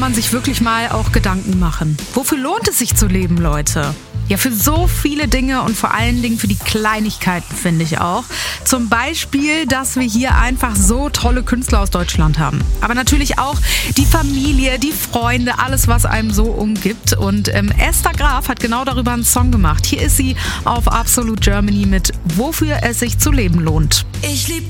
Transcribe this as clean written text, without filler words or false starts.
man sich wirklich mal auch Gedanken machen. Wofür lohnt es sich zu leben, Leute? Ja, für so viele Dinge und vor allen Dingen für die Kleinigkeiten, finde ich auch. Zum Beispiel, dass wir hier einfach so tolle Künstler aus Deutschland haben. Aber natürlich auch die Familie, die Freunde, alles, was einem so umgibt. Und Esther Graf hat genau darüber einen Song gemacht. Hier ist sie auf Absolute Germany mit Wofür es sich zu leben lohnt. Ich lieb